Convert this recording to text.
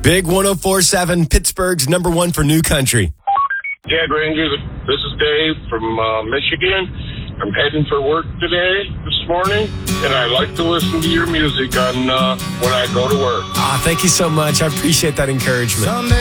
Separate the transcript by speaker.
Speaker 1: Big 104.7, Pittsburgh's number one for new country.
Speaker 2: Yeah, Granger, this is Dave from Michigan. I'm heading for work today, this morning, and I like to listen to your music on when I go to work.
Speaker 1: Thank you so much. I appreciate that encouragement.